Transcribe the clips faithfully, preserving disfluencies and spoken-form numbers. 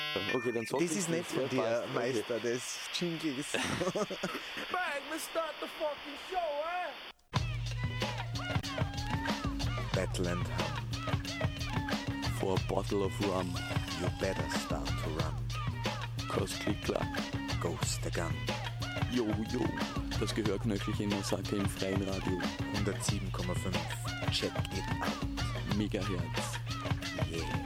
Okay, dann sag Das ist nicht von dir, passt. Meister, okay. Das Jingles. Bang, let's start the fucking show, eh? Battle and Hum. For a bottle of rum, You better start to run. cause click clack. Ghost the Gun. Jo, jo, das Gehörknöchelchen Massaker im freien Radio. hundertsieben Komma fünf. Check it out. Megahertz. Yeah.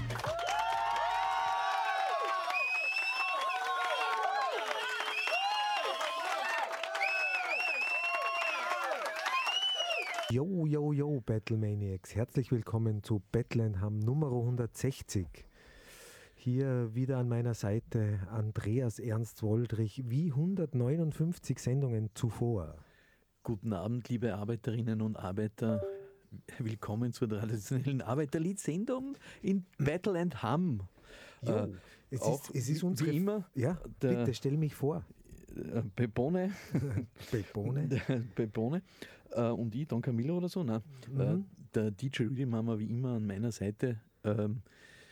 Yo, yo, yo, Battlemaniacs. Herzlich willkommen zu Battle and Hum Nummer hundertsechzig. Hier wieder an meiner Seite Andreas Ernst Woldrich, wie hundertneunundfünfzig Sendungen zuvor. Guten Abend, liebe Arbeiterinnen und Arbeiter. Willkommen zur traditionellen Arbeiterlied-Sendung in Battle and Hum. Jo, Äh, es, auch ist, es ist unsere... wie immer, Ja, der- bitte stell mich vor. äh, Pepone, Pepone. Pepone äh, und ich, Don Camillo oder so. Nein, Mhm. äh, der D J Rhythm haben wir wie immer an meiner Seite. Ähm,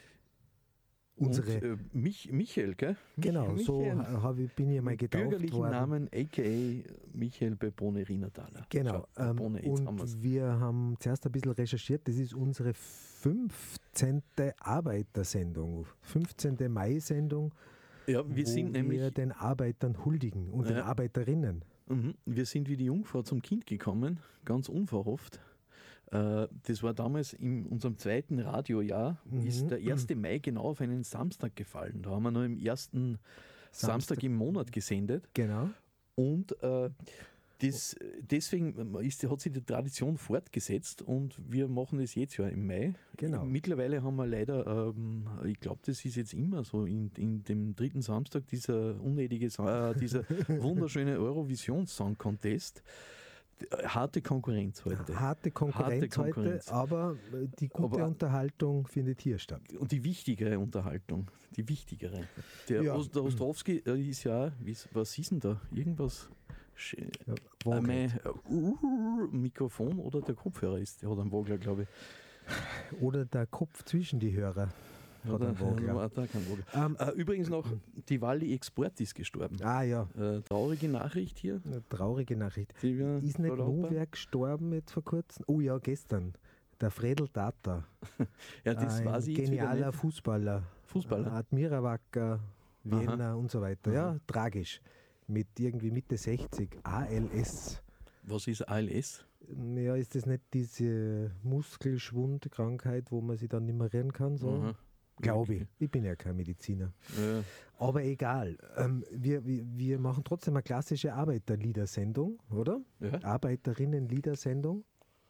Unsere, und, äh, Mich, Michael, gell? Mich- genau, so Michael. hab ich, bin ich mal Mit getauft bürgerlichen worden. Namen, a k a. Michael Pepone Rienertaler. Genau, Schau, ähm, Pepone, jetzt haben wir's. und wir haben zuerst ein bisschen recherchiert, das ist unsere fünfzehnte Arbeitersendung, fünfzehnte Mai-Sendung, Ja, wir wo sind wir nämlich den Arbeitern huldigen und den Ja. Arbeiterinnen. Mhm. Wir sind wie die Jungfrau zum Kind gekommen, ganz unverhofft. Äh, Das war damals in unserem zweiten Radiojahr, Mhm. ist der erste Mai genau auf einen Samstag gefallen. Da haben wir noch im ersten Samstag, Samstag. im Monat gesendet. Genau. Und äh, das, deswegen ist, hat sich die Tradition fortgesetzt und wir machen das jetzt ja im Mai. Genau. Mittlerweile haben wir leider, ähm, ich glaube, das ist jetzt immer so, in, in dem dritten Samstag dieser unnötige, Sa- äh, dieser wunderschöne Eurovision Song Contest. Harte Konkurrenz heute. Harte Konkurrenz, Harte Konkurrenz. heute, aber äh, die gute Aber- Unterhaltung findet hier statt. Und die wichtigere Unterhaltung, die wichtigere. Der, Ja. Os- der Ostrowski äh, ist ja, wie, was ist denn da? Irgendwas? Sch- Ja, Äh, Wahrheit. mein äh, Mikrofon oder der Kopfhörer ist, der hat einen Wogler, glaube ich. Oder der Kopf zwischen die Hörer hat Oder, einen Wogler. Ja, da kein Wogler. Ähm, Äh, übrigens noch, die Wally Export ist gestorben. Ah ja, Äh, traurige Nachricht hier. eine traurige Nachricht. Die wir Ist nicht verlautbaren. Nowhere gestorben jetzt vor kurzem? Oh ja, gestern. Der Fredel Tata. Ja, das ein weiß ich jetzt wieder genialer nicht. Fußballer. Fußballer? Admira Wacker, Vienna und so weiter. Ja, tragisch. Mit irgendwie Mitte sechzig. A L S. Was ist A L S? Ja, ist das nicht diese Muskelschwundkrankheit, wo man sich dann nicht mehr rühren kann? So? Aha. Glaube ich. Ich bin ja kein Mediziner. Ja. Aber egal. Ähm, wir, wir, wir machen trotzdem eine klassische Arbeiterliedersendung, oder? Ja. Arbeiterinnen-Liedersendung.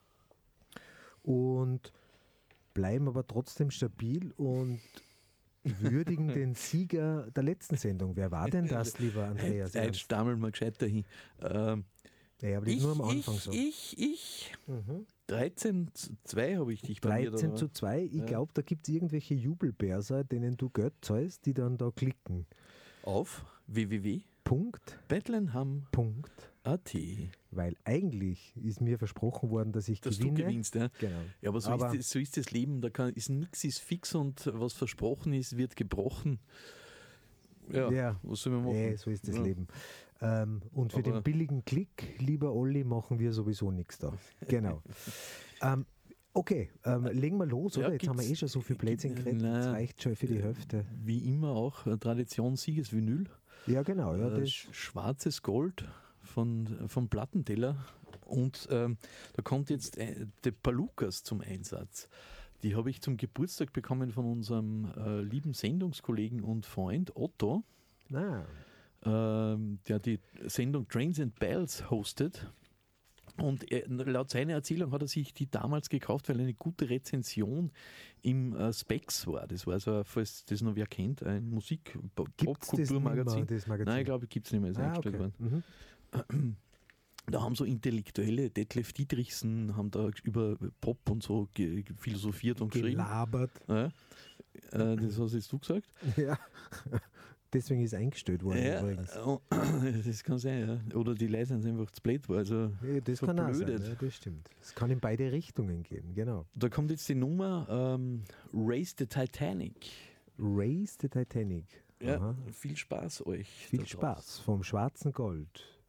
Und bleiben aber trotzdem stabil und würdigen den Sieger der letzten Sendung. Wer war denn das, lieber Andreas? Jetzt stammeln wir gescheit dahin. Ähm, Ja, aber das ich, nur am Anfang ich, so. ich, ich, Mhm. dreizehn zu zwei habe ich dich bei mir dreizehn da. zu zwei. Ich Ja. glaube, da gibt es irgendwelche Jubelbärser, denen du Geld zahlst, die dann da klicken. Auf w w w Punkt, punkt battleandhum punkt Punkt. a t. Weil eigentlich ist mir versprochen worden, dass ich Dass gewinne. du gewinnst, ja. Genau. Ja, aber so, Aber- ist, das, so ist das Leben. Da kann, ist nichts ist fix und was versprochen ist, wird gebrochen. Ja, Ja. was soll man machen? Nee, so ist das Ja. Leben. Ähm, und für Aber- den billigen Klick, lieber Olli, machen wir sowieso nichts da. Genau. ähm, okay, ähm, legen wir los, Ja, oder? Jetzt haben wir gibt's- eh schon so viel Blödsinn gibt- geredet. Das nein. reicht schon für die Hälfte. Wie immer auch äh, Tradition Siegesvinyl. Ja, genau. Ja, Äh, das, sch- schwarzes Gold von, vom Plattenteller. Und ähm, da kommt jetzt äh, die Palukas zum Einsatz. Die habe ich zum Geburtstag bekommen von unserem äh, lieben Sendungskollegen und Freund Otto, na, ähm, der die Sendung Trains and Bells hostet. Und er, laut seiner Erzählung hat er sich die damals gekauft, weil eine gute Rezension im äh, Specs war. Das war so, falls das noch wer kennt, ein Musik- Gibt's das nicht mehr, Popkulturmagazin. das Magazin? Nein, ich glaube, gibt es nicht mehr, ist ah, eingestellt okay. worden. Mhm. Da haben so Intellektuelle, Detlef Dietrichsen, haben da über Pop und so ge- philosophiert und geschrieben. Gelabert. Ja, äh, das hast jetzt du gesagt. Ja. Deswegen ist eingestellt worden Ja, übrigens. oh, das kann sein, ja. Oder die Leute sind einfach zu blöd. Also Ja, das kann auch sein, verblödet. ja, das stimmt. Es kann in beide Richtungen gehen, genau. Da kommt jetzt die Nummer ähm, Race the Titanic Race the Titanic. Ja, Aha. viel Spaß euch. Viel da draußen. Spaß vom schwarzen Gold.